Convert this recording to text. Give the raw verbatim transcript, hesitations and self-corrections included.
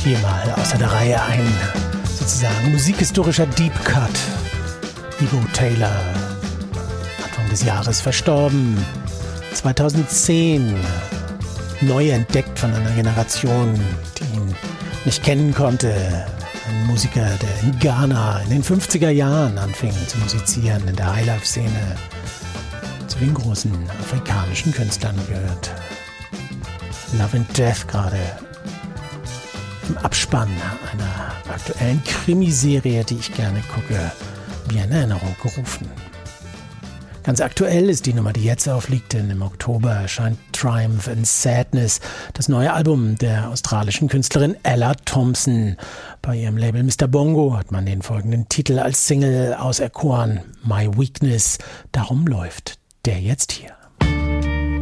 Viermal außer der Reihe ein, sozusagen musikhistorischer Deep Cut. Ivo Taylor, Anfang des Jahres verstorben, zweitausendzehn, neu entdeckt von einer Generation, die ihn nicht kennen konnte. Ein Musiker, der in Ghana in den fünfziger Jahren anfing zu musizieren, in der Highlife-Szene, zu den großen afrikanischen Künstlern gehört. Love and Death gerade im Abspann einer aktuellen Krimiserie, die ich gerne gucke, wie in Erinnerung gerufen. Ganz aktuell ist die Nummer, die jetzt aufliegt, denn im Oktober erscheint Triumph and Sadness, das neue Album der australischen Künstlerin Ella Thompson. Bei ihrem Label Mister Bongo hat man den folgenden Titel als Single auserkoren, My Weakness. Darum läuft der jetzt hier.